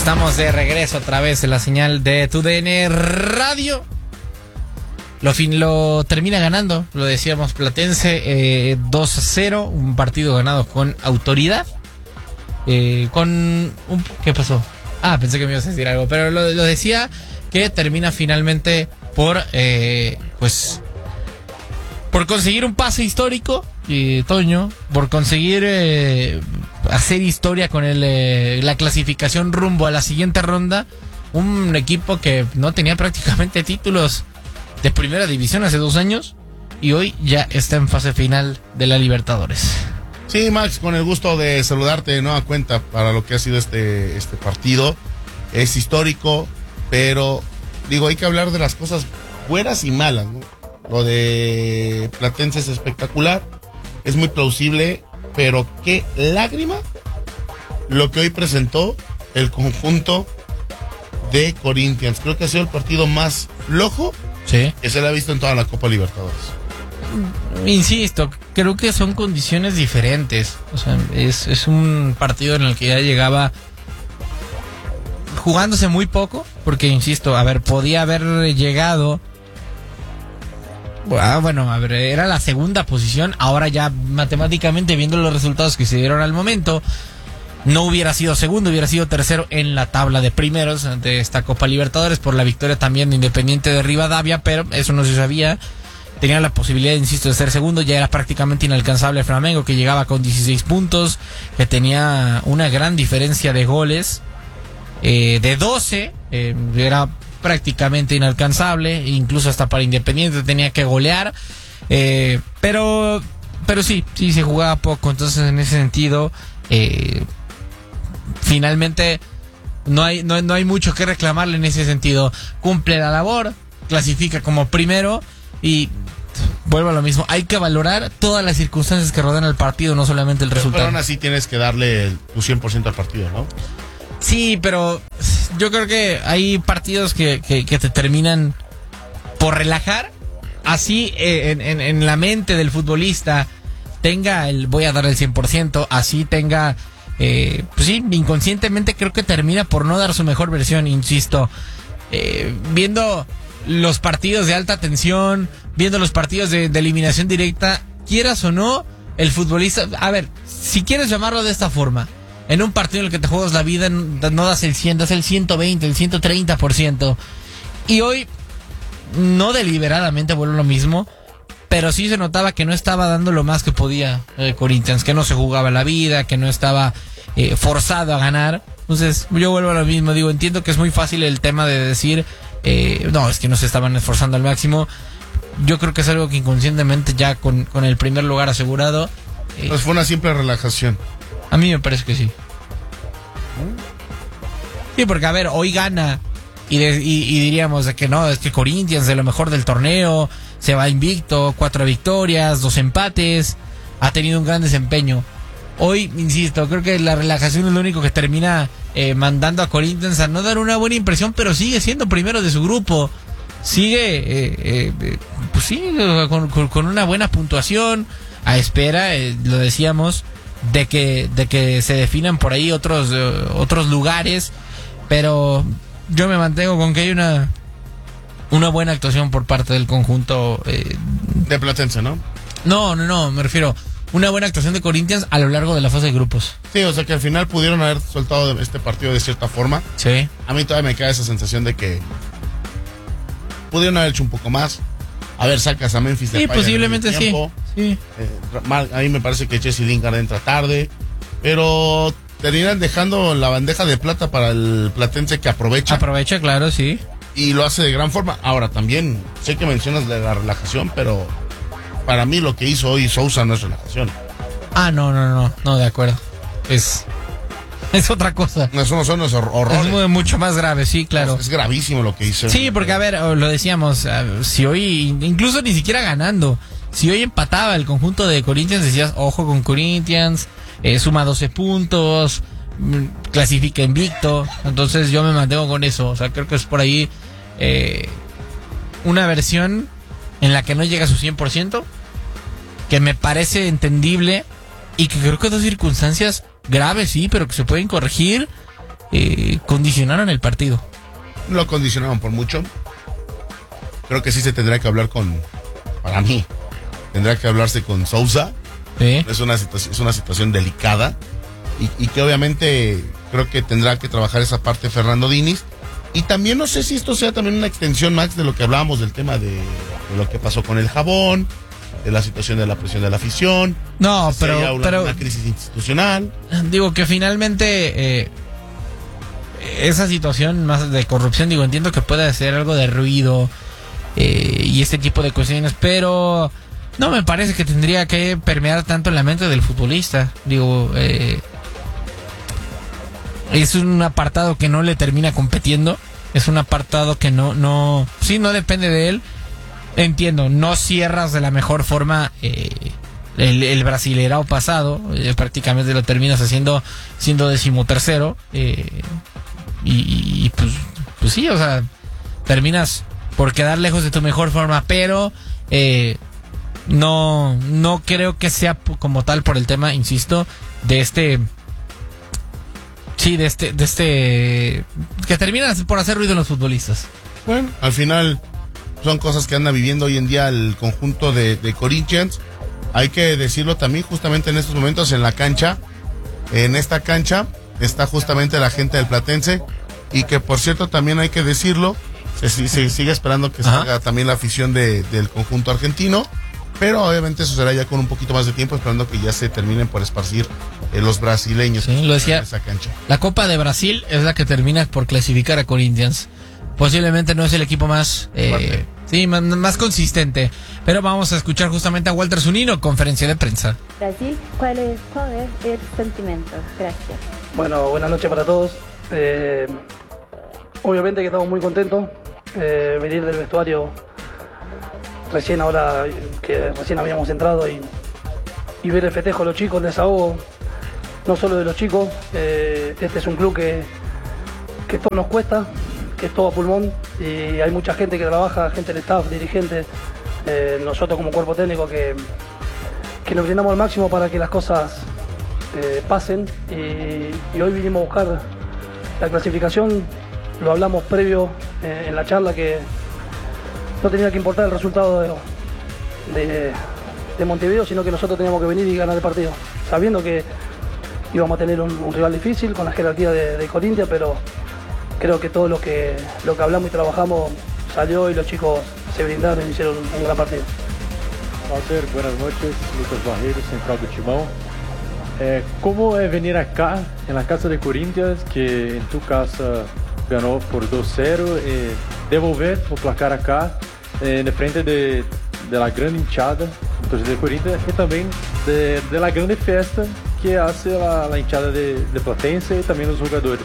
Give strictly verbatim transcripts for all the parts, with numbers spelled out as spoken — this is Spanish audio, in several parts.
Estamos de regreso a través de la señal de Tu D N Radio. Lo, fin, lo termina ganando, lo decíamos, Platense eh, dos a cero, un partido ganado con autoridad. Eh, con un, ¿Qué pasó? Ah, pensé que me ibas a decir algo, pero lo, lo decía que termina finalmente por, eh, pues, por conseguir un pase histórico, eh, Toño, por conseguir eh, hacer historia con el, eh, la clasificación rumbo a la siguiente ronda. Un equipo que no tenía prácticamente títulos de primera división hace dos años y hoy ya está en fase final de la Libertadores. Sí, Max, con el gusto de saludarte de nueva cuenta para lo que ha sido este, este partido. Es histórico, pero digo, hay que hablar de las cosas buenas y malas, ¿no? Lo de Platense es espectacular, es muy plausible, pero qué lágrima lo que hoy presentó el conjunto de Corinthians. Creo que ha sido el partido más flojo sí. que se le ha visto en toda la Copa Libertadores. Insisto, creo que son condiciones diferentes. O sea, es, es un partido en el que ya llegaba jugándose muy poco, porque insisto, a ver, podía haber llegado. Ah, bueno, a ver, era la segunda posición. Ahora ya matemáticamente, viendo los resultados que se dieron al momento, no hubiera sido segundo, hubiera sido tercero en la tabla de primeros de esta Copa Libertadores por la victoria también de Independiente de Rivadavia, pero eso no se sabía. Tenía la posibilidad, insisto, de ser segundo. Ya era prácticamente inalcanzable el Flamengo, que llegaba con dieciséis puntos, que tenía una gran diferencia de goles, eh, de doce, eh, era prácticamente inalcanzable, incluso hasta para Independiente tenía que golear, eh, pero pero sí, sí se jugaba poco. Entonces en ese sentido, eh, finalmente no hay, no, no hay mucho que reclamarle en ese sentido. Cumple la labor, clasifica como primero y vuelvo a lo mismo. Hay que valorar todas las circunstancias que rodean el partido, no solamente el pero, resultado. Pero aún así tienes que darle el, tu cien por ciento al partido, ¿no? Sí, pero yo creo que hay partidos que, que, que te terminan por relajar. Así eh, en, en, en la mente del futbolista tenga el voy a dar el cien por ciento, así tenga, eh, pues sí, inconscientemente creo que termina por no dar su mejor versión, insisto. Eh, viendo los partidos de alta tensión, viendo los partidos de, de eliminación directa, quieras o no, el futbolista, a ver, si quieres llamarlo de esta forma, en un partido en el que te juegas la vida, no das el cien, das el ciento veinte, el ciento treinta por ciento. Y hoy, no deliberadamente vuelvo lo mismo, pero sí se notaba que no estaba dando lo más que podía eh, Corinthians, que no se jugaba la vida, que no estaba eh, forzado a ganar. Entonces, yo vuelvo a lo mismo, digo, entiendo que es muy fácil el tema de decir, eh, no, es que no se estaban esforzando al máximo. Yo creo que es algo que inconscientemente ya con, con el primer lugar asegurado. Eh, pues fue una simple relajación. A mí me parece que sí. Sí, porque a ver, hoy gana y, de, y, y diríamos de que no, es que Corinthians de lo mejor del torneo, se va invicto, cuatro victorias, dos empates, ha tenido un gran desempeño. Hoy, insisto, creo que la relajación es lo único que termina eh, mandando a Corinthians a no dar una buena impresión, pero sigue siendo primero de su grupo. Sigue, eh, eh, pues sí, con, con, con una buena puntuación, a espera, eh, lo decíamos, de que de que se definan por ahí otros uh, otros lugares, pero yo me mantengo con que hay una una buena actuación por parte del conjunto eh, de Platense, ¿no? No, no, no, me refiero una buena actuación de Corinthians a lo largo de la fase de grupos. Sí, o sea que al final pudieron haber soltado este partido de cierta forma. Sí. A mí todavía me queda esa sensación de que pudieron haber hecho un poco más. A ver, sacas a Memphis de Sí, posiblemente sí. sí. Eh, a mí me parece que Jesse Lingard entra tarde, pero terminan dejando la bandeja de plata para el Platense, que aprovecha. Aprovecha, claro, sí. Y lo hace de gran forma. Ahora también, sé que mencionas de la relajación, pero para mí lo que hizo hoy Sousa no es relajación. Ah, no, no, no, no, de acuerdo. Es... Es otra cosa. Eso no son los horrores. Es muy, mucho más grave, sí, claro. Es, es gravísimo lo que hizo. Sí, porque a ver, lo decíamos, si hoy, incluso ni siquiera ganando, si hoy empataba el conjunto de Corinthians, decías, ojo con Corinthians, eh, suma doce puntos, clasifica invicto. Entonces yo me mantengo con eso. O sea, creo que es por ahí eh, una versión en la que no llega a su cien por ciento, que me parece entendible y que creo que dos circunstancias graves, sí, pero que se pueden corregir. eh, condicionaron el partido. Lo condicionaron por mucho. Creo que sí se tendrá que hablar con, para mí, tendrá que hablarse con Sousa. ¿Sí? Es una situación, es una situación delicada y, y que obviamente creo que tendrá que trabajar esa parte Fernando Diniz. Y también no sé si esto sea también una extensión, Max, de lo que hablábamos del tema de, de lo que pasó con el jabón, de la situación de la presión de la afición. No, si pero, haya una, pero una crisis institucional. Digo que finalmente eh, esa situación más de corrupción, digo, entiendo que puede ser algo de ruido eh, y este tipo de cuestiones, pero no me parece que tendría que permear tanto en la mente del futbolista. Digo, eh, es un apartado que no le termina competiendo, es un apartado que no, no, sí, no depende de él. Entiendo, no cierras de la mejor forma eh, el, el Brasileirao pasado, eh, prácticamente lo terminas haciendo siendo decimotercero eh, y, y pues, pues sí, o sea, terminas por quedar lejos de tu mejor forma, pero eh, no, no creo que sea como tal por el tema, insisto, de este... Sí, de este, de este, que terminan por hacer ruido en los futbolistas. Bueno, al final son cosas que anda viviendo hoy en día el conjunto de, de Corinthians. Hay que decirlo también, justamente en estos momentos en la cancha, en esta cancha está justamente la gente del Platense, y que por cierto también hay que decirlo, se, se sigue esperando que salga también la afición de, del conjunto argentino, pero obviamente eso será ya con un poquito más de tiempo, esperando que ya se terminen por esparcir eh, los brasileños. Sí, lo decía, en esa cancha. La Copa de Brasil es la que termina por clasificar a Corinthians. Posiblemente no es el equipo más, eh, sí, más, más consistente, pero vamos a escuchar justamente a Walter Zunino, conferencia de prensa. Brasil, ¿cuál es, cuál es el sentimiento? Gracias. Bueno, buenas noches para todos. Eh, obviamente que estamos muy contentos. Eh, venir del vestuario recién ahora, que recién habíamos entrado y, y ver el festejo de los chicos, el desahogo, no solo de los chicos. Eh, este es un club que, que todo nos cuesta, que es todo a pulmón, y hay mucha gente que trabaja, gente del staff, dirigentes, eh, nosotros como cuerpo técnico que, que nos brindamos al máximo para que las cosas eh, pasen, y, y hoy vinimos a buscar la clasificación. Lo hablamos previo eh, en la charla, que no tenía que importar el resultado de, de, de Montevideo, sino que nosotros teníamos que venir y ganar el partido, sabiendo que íbamos a tener un, un rival difícil con la jerarquía de, de Corinthians, pero creo que todo lo que, lo que hablamos y trabajamos salió, y los chicos se brindaron y hicieron un gran partido. Walter, buenas noches, Lucas Barreiro, central do Timão. Eh, ¿Cómo es venir acá, en la casa de Corinthians, que en tu casa ganó por dos cero, eh, devolver o placar acá, eh, de frente de, de la gran hinchada, entonces de Corinthians, y también de, de la grande festa que hace la, la hinchada de, de Platense y también los jugadores?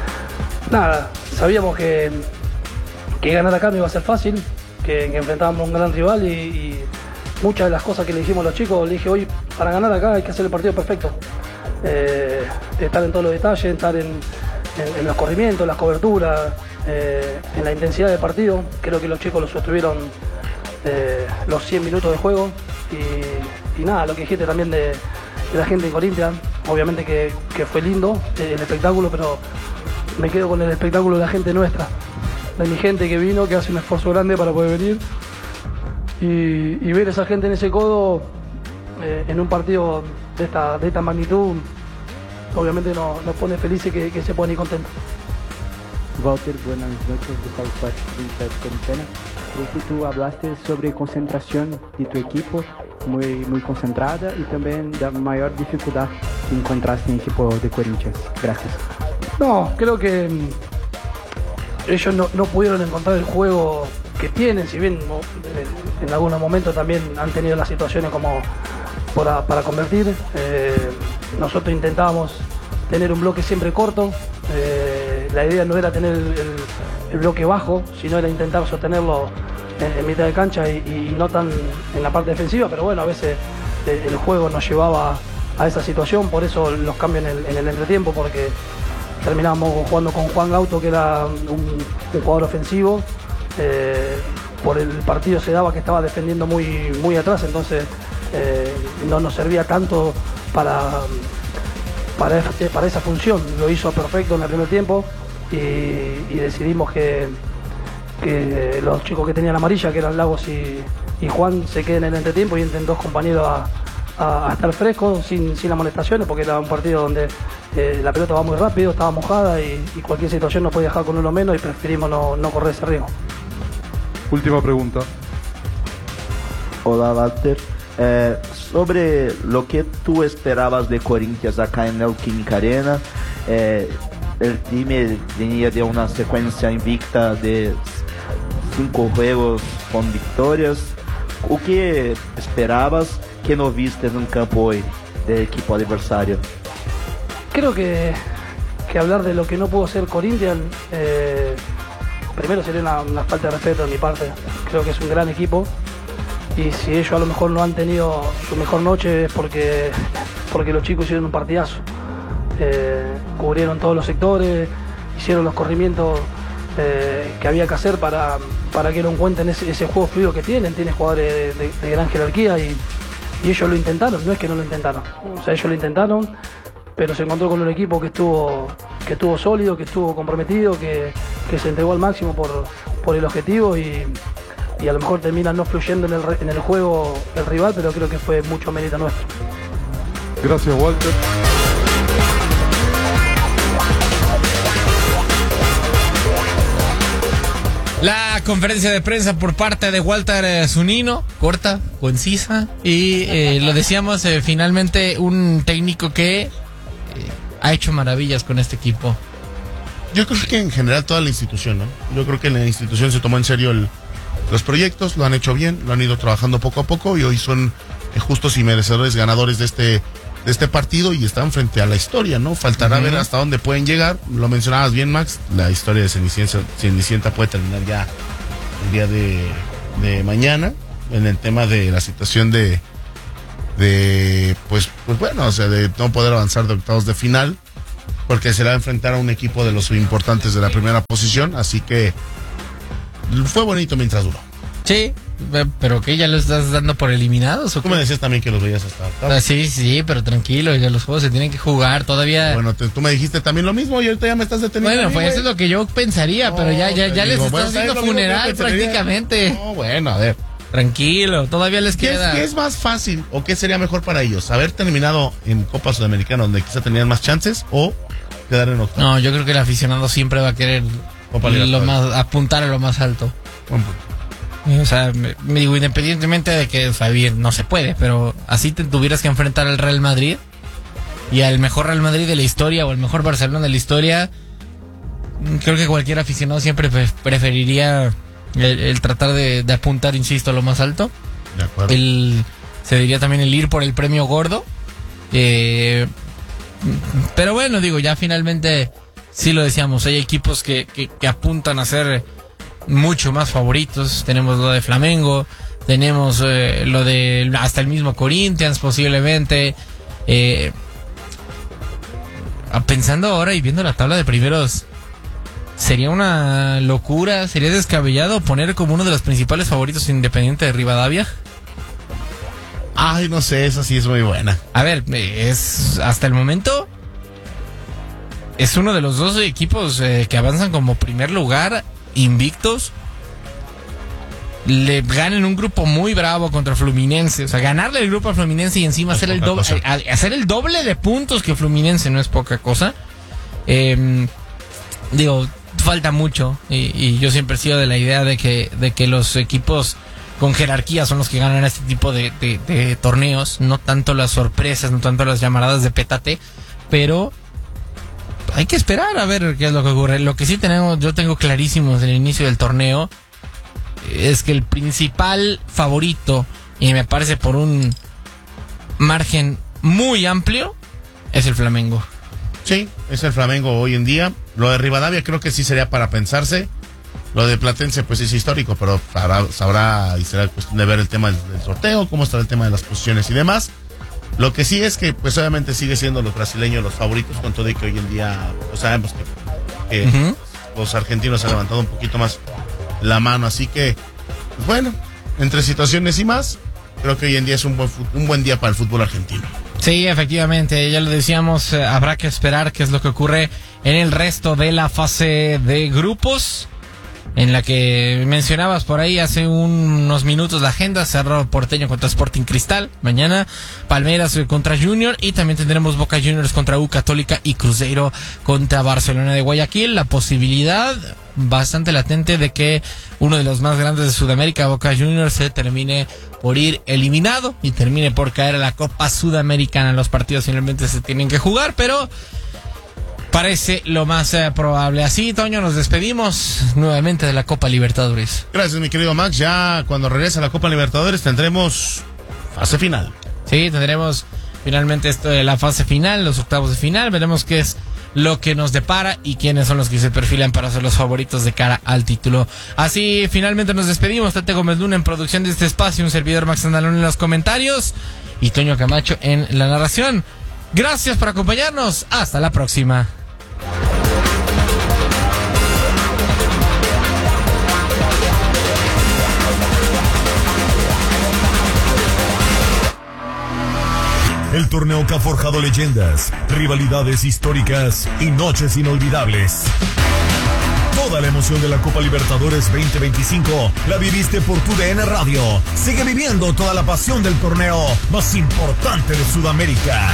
Nada, sabíamos que, que ganar acá no iba a ser fácil, que, que enfrentábamos a un gran rival, y, y muchas de las cosas que le dijimos a los chicos, le dije, hoy para ganar acá hay que hacer el partido perfecto. Eh, estar en todos los detalles, estar en, en, en los corrimientos, las coberturas, eh, en la intensidad del partido. Creo que los chicos lo sostuvieron eh, los cien minutos de juego, y, y nada, lo que dijiste también de, de la gente en Corinthians, obviamente que, que fue lindo eh, el espectáculo, pero me quedo con el espectáculo de la gente nuestra, de mi gente que vino, que hace un esfuerzo grande para poder venir, y, y ver a esa gente en ese codo eh, en un partido de esta, de esta magnitud, obviamente nos, nos pone felices, que, que se pueden ir contentos. Walter, buenas noches, Gustavo Suárez, de Corintiana. Creo que tú hablaste sobre concentración de tu equipo, muy, muy concentrada, y también la mayor dificultad que encontraste en el equipo de Corinthians. Gracias. No, creo que ellos no, no pudieron encontrar el juego que tienen, si bien en algunos momentos también han tenido las situaciones como para, para convertir. Eh, nosotros intentábamos tener un bloque siempre corto, eh, la idea no era tener el, el, el bloque bajo, sino era intentar sostenerlo en, en mitad de cancha, y, y no tan en la parte defensiva, pero bueno, a veces el, el juego nos llevaba a esa situación, por eso los cambios en el, en el entretiempo, porque terminamos jugando con Juan Gauto, que era un, un jugador ofensivo. Eh, por el partido se daba que estaba defendiendo muy, muy atrás, entonces eh, no nos servía tanto para, para, para esa función. Lo hizo perfecto en el primer tiempo y, y decidimos que, que los chicos que tenían la amarilla, que eran Lagos y, y Juan, se queden en el entretiempo y entren dos compañeros a, a, a estar frescos, sin, sin amonestaciones, porque era un partido donde eh, la pelota va muy rápido, estaba mojada y, y cualquier situación nos podía dejar con uno menos y preferimos no, no correr ese riesgo. Última pregunta. Hola, Walter. Eh, sobre lo que tú esperabas de Corinthians acá en Neoquímica Arena, eh, el time venía de una secuencia invicta de cinco juegos con victorias. ¿O qué esperabas que no viste en campo hoy del equipo adversario? Creo que, que hablar de lo que no pudo ser Corinthians, eh, primero sería una, una falta de respeto de mi parte. Creo que es un gran equipo. Y si ellos a lo mejor no han tenido su mejor noche es porque, porque los chicos hicieron un partidazo. Eh, cubrieron todos los sectores, hicieron los corrimientos eh, que había que hacer para, para que no encuentren ese, ese juego fluido que tienen. Tienen jugadores de, de, de gran jerarquía y, y ellos lo intentaron, no es que no lo intentaron. O sea, ellos lo intentaron, pero se encontró con un equipo que estuvo, que estuvo sólido, que estuvo comprometido, que, que se entregó al máximo por, por el objetivo y... y a lo mejor termina no fluyendo en el, en el juego el rival, pero creo que fue mucho mérito nuestro. Gracias, Walter. La conferencia de prensa por parte de Walter Zunino, corta, concisa, y eh, lo decíamos, eh, finalmente un técnico que eh, ha hecho maravillas con este equipo. Yo creo que en general toda la institución, ¿no? Yo creo que la institución se tomó en serio el los proyectos, lo han hecho bien, lo han ido trabajando poco a poco y hoy son eh, justos y merecedores ganadores de este de este partido y están frente a la historia, ¿no? Faltará uh-huh. ver hasta dónde pueden llegar. Lo mencionabas bien, Max, la historia de Cenicienta, Cenicienta puede terminar ya el día de, de mañana en el tema de la situación de de pues pues bueno, o sea, de no poder avanzar de octavos de final porque se va a enfrentar a un equipo de los importantes de la primera posición, así que fue bonito mientras duró. Sí, pero que ya lo estás dando por eliminados. ¿O Tú qué? me decías también que los veías hasta octavos. Ah, sí, sí, pero tranquilo, ya los juegos se tienen que jugar todavía. Bueno, te, tú me dijiste también lo mismo y ahorita ya me estás deteniendo. Bueno, pues eso es lo que yo pensaría, no, pero ya, ya, ya les digo, estás bueno, haciendo funeral prácticamente. No, bueno, a ver. Tranquilo, todavía les ¿Qué queda. es, ¿Qué es más fácil o qué sería mejor para ellos? ¿Haber terminado en Copa Sudamericana donde quizá tenían más chances o quedar en octavos? No, yo creo que el aficionado siempre va a querer lo más, apuntar a lo más alto. O sea, me, me digo, independientemente de que, o sea, bien, no se puede, pero así te tuvieras que enfrentar al Real Madrid y al mejor Real Madrid de la historia o al mejor Barcelona de la historia, creo que cualquier aficionado siempre preferiría el, el tratar de, de apuntar, insisto, a lo más alto. De acuerdo. El, se diría también el ir por el premio gordo. Eh, pero bueno, digo, ya finalmente, sí lo decíamos, hay equipos que, que, que apuntan a ser mucho más favoritos. Tenemos lo de Flamengo, tenemos eh, lo de hasta el mismo Corinthians posiblemente. Eh, pensando ahora y viendo la tabla de primeros, sería una locura, sería descabellado poner como uno de los principales favoritos Independiente de Rivadavia. Ay, no sé, esa sí es muy buena. A ver, es hasta el momento es uno de los dos equipos eh, que avanzan como primer lugar, invictos. Le ganan un grupo muy bravo contra Fluminense. O sea, ganarle el grupo a Fluminense y encima hacer el, doble, eh, hacer el doble de puntos que Fluminense no es poca cosa. Eh, digo, falta mucho. Y, y yo siempre he sido de la idea de que, de que los equipos con jerarquía son los que ganan este tipo de, de, de torneos. No tanto las sorpresas, no tanto las llamaradas de pétate. Pero hay que esperar a ver qué es lo que ocurre. Lo que sí tenemos, yo tengo clarísimo desde el inicio del torneo, es que el principal favorito, y me parece por un margen muy amplio, es el Flamengo. Sí, es el Flamengo hoy en día. Lo de Rivadavia creo que sí sería para pensarse. Lo de Platense pues es histórico, pero sabrá, sabrá y será cuestión de ver el tema del, del sorteo, cómo está el tema de las posiciones y demás. Lo que sí es que, pues obviamente sigue siendo los brasileños los favoritos, con todo y que hoy en día, pues sabemos que, que uh-huh. los argentinos han levantado un poquito más la mano. Así que, pues bueno, entre situaciones y más, creo que hoy en día es un buen, un buen día para el fútbol argentino. Sí, efectivamente, ya lo decíamos, eh, habrá que esperar qué es lo que ocurre en el resto de la fase de grupos, en la que mencionabas por ahí hace unos minutos la agenda. Cerro Porteño contra Sporting Cristal mañana, Palmeiras contra Junior, y también tendremos Boca Juniors contra U Católica y Cruzeiro contra Barcelona de Guayaquil. La posibilidad bastante latente de que uno de los más grandes de Sudamérica, Boca Juniors, se termine por ir eliminado y termine por caer a la Copa Sudamericana. Los partidos finalmente se tienen que jugar, pero parece lo más eh, probable. Así, Toño, nos despedimos nuevamente de la Copa Libertadores. Gracias, mi querido Max. Ya cuando regrese a la Copa Libertadores tendremos fase final. Sí, tendremos finalmente esto de la fase final, los octavos de final. Veremos qué es lo que nos depara y quiénes son los que se perfilan para ser los favoritos de cara al título. Así, finalmente nos despedimos. Tate Gómez Luna en producción de este espacio, un servidor Max Andalón en los comentarios y Toño Camacho en la narración. Gracias por acompañarnos. Hasta la próxima. El torneo que ha forjado leyendas, rivalidades históricas y noches inolvidables. Toda la emoción de la Copa Libertadores veinte veinticinco la viviste por tu D N Radio. Sigue viviendo toda la pasión del torneo más importante de Sudamérica.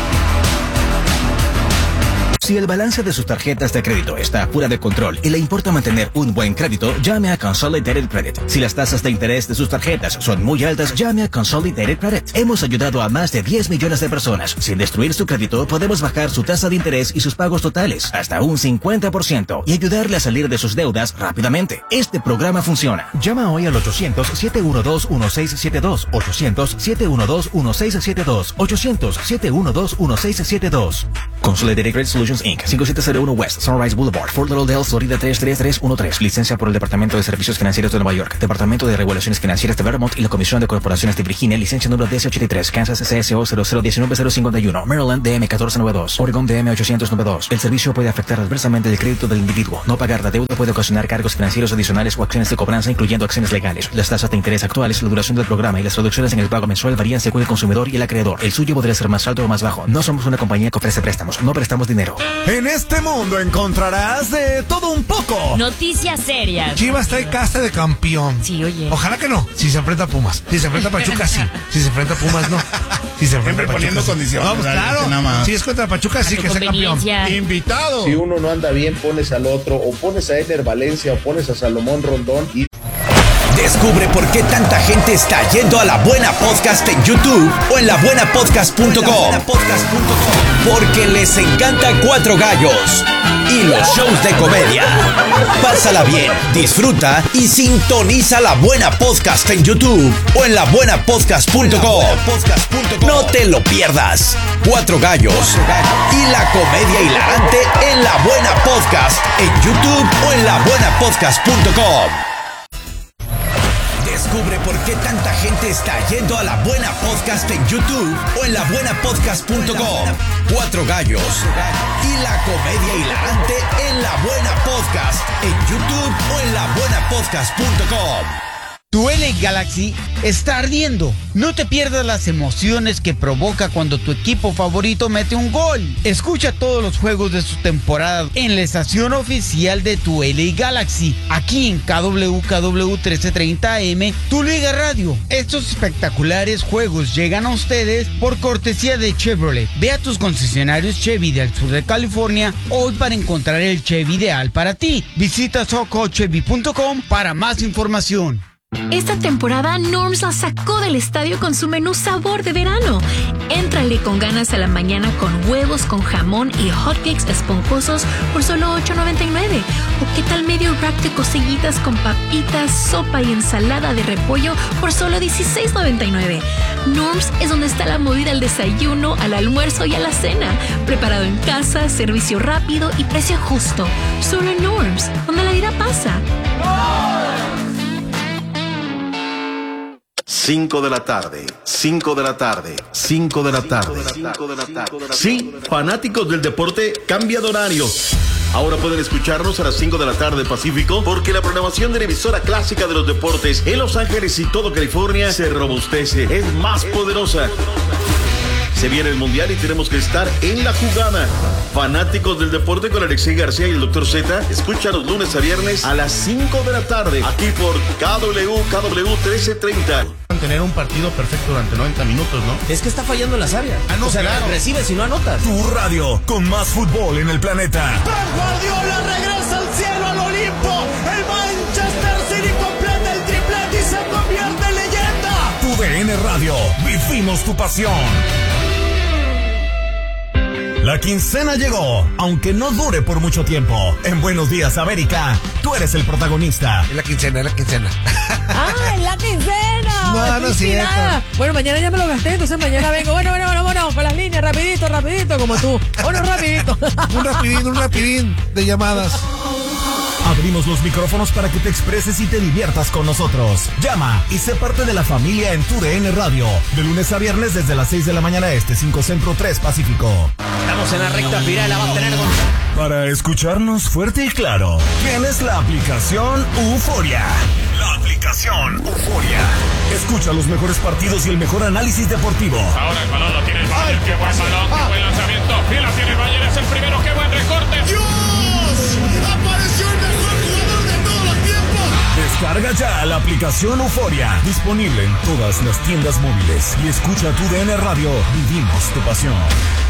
Si el balance de sus tarjetas de crédito está fuera de control y le importa mantener un buen crédito, llame a Consolidated Credit. Si las tasas de interés de sus tarjetas son muy altas, llame a Consolidated Credit. Hemos ayudado a más de diez millones de personas. Sin destruir su crédito, podemos bajar su tasa de interés y sus pagos totales hasta un cincuenta por ciento y ayudarle a salir de sus deudas rápidamente. Este programa funciona. Llama hoy al ochocientos, siete uno dos, uno seis siete dos, ochocientos, siete uno dos, uno seis siete dos, ochocientos, siete uno dos, uno seis siete dos. Consolidated Credit Solutions incorporated. cinco siete cero uno West Sunrise Boulevard, Fort Lauderdale, Florida tres tres tres uno tres. Licencia por el Departamento de Servicios Financieros de Nueva York, Departamento de Regulaciones Financieras de Vermont y la Comisión de Corporaciones de Virginia. Licencia número D S ochenta y tres, Kansas C S O cero cero uno nueve cero cinco uno, Maryland D M catorce noventa y dos, Oregon D M ochocientos noventa y dos. El servicio puede afectar adversamente el crédito del individuo. No pagar la deuda puede ocasionar cargos financieros adicionales o acciones de cobranza, incluyendo acciones legales. Las tasas de interés actuales, la duración del programa y las reducciones en el pago mensual varían según el consumidor y el acreedor. El suyo podría ser más alto o más bajo. No somos una compañía que ofrece préstamos. No prestamos dinero. En este mundo encontrarás de todo un poco. Noticias serias. Chivas trae casta de campeón. Sí, oye. Ojalá que no. Si se enfrenta a Pumas. Si se enfrenta a Pachuca, sí. Si se enfrenta a Pumas, no. Si se enfrenta a Pachuca, poniendo sí. condiciones. Vamos, claro. Nada más. Si es contra Pachuca, sí que sea campeón. Invitado. Si uno no anda bien, pones al otro. O pones a Eder Valencia o pones a Salomón Rondón y... Descubre por qué tanta gente está yendo a La Buena Podcast en YouTube o en la buena podcast punto com. Porque les encanta Cuatro Gallos y los shows de comedia. Pásala bien, disfruta y sintoniza La Buena Podcast en YouTube o en la buena podcast punto com. No te lo pierdas. Cuatro Gallos y la comedia hilarante en La Buena Podcast en YouTube o en la buena podcast punto com. Descubre por qué tanta gente está yendo a La Buena Podcast en YouTube o en la buena podcast punto com. Cuatro Gallos y la comedia hilarante en La Buena Podcast en YouTube o en la buena podcast punto com. Tu L A Galaxy está ardiendo. No te pierdas las emociones que provoca cuando tu equipo favorito mete un gol. Escucha todos los juegos de su temporada en la estación oficial de tu L A Galaxy, aquí en K W K W trece treinta A M, Tu Liga Radio. Estos espectaculares juegos llegan a ustedes por cortesía de Chevrolet. Ve a tus concesionarios Chevy del sur de California hoy para encontrar el Chevy ideal para ti. Visita soco chevy punto com para más información. Esta temporada Norms la sacó del estadio con su menú sabor de verano. Éntrale con ganas a la mañana con huevos con jamón y hotcakes esponjosos por solo ocho noventa y nueve. ¿O qué tal medio rack de costillitas con papitas, sopa y ensalada de repollo por solo dieciséis noventa y nueve? Norms es donde está la movida al desayuno, al almuerzo y a la cena. Preparado en casa, servicio rápido y precio justo. Solo en Norms, donde la vida pasa. cinco de la tarde, cinco de la tarde, cinco de la tarde. Sí, fanáticos del deporte, cambia de horario. Ahora pueden escucharnos a las cinco de la tarde Pacífico, porque la programación de la emisora clásica de los deportes en Los Ángeles y todo California se robustece, es más poderosa. Se viene el Mundial y tenemos que estar en la jugada. Fanáticos del deporte con Alexei García y el doctor Z, escucha los lunes a viernes a las cinco de la tarde, aquí por K W, K W trece treinta. Tener un partido perfecto durante noventa minutos, ¿no? Es que está fallando en las áreas. Ah, no, o sea, claro. recibes y no anotas. Tu radio con más fútbol en el planeta. Pep Guardiola regresa al cielo, al Olimpo. El Manchester City completa el triplete y se convierte en leyenda. Tu D N Radio, vivimos tu pasión. La quincena llegó, aunque no dure por mucho tiempo. En Buenos Días, América, tú eres el protagonista. Es la quincena, es la quincena. ¡Ah, es la quincena! No, no es cierto. Bueno, mañana ya me lo gasté, entonces mañana vengo. Bueno, bueno, bueno, bueno, con las líneas, rapidito, rapidito, como tú. Bueno, rapidito. Un rapidín, un rapidín de llamadas. Abrimos los micrófonos para que te expreses y te diviertas con nosotros. Llama y sé parte de la familia en Tu D N Radio. De lunes a viernes desde las seis de la mañana este, cinco Centro, tres Pacífico. Estamos en la recta final, la va a tener con... Para escucharnos fuerte y claro, tienes la aplicación Euforia. La aplicación Euforia. Escucha los mejores partidos y el mejor análisis deportivo. Ahora el balón lo tiene el Bayern, qué buen balón, qué buen lanzamiento. Y la tiene el Bayern, es el primero, qué buen recorte. ¡Dios! ¡Apareció el mejor jugador de todos los tiempos! Descarga ya la aplicación Euforia, disponible en todas las tiendas móviles. Y escucha Tu D N Radio, vivimos tu pasión.